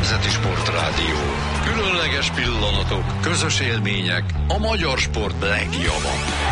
Nemzeti Sportrádió. Különleges pillanatok, közös élmények, a magyar sport legjava.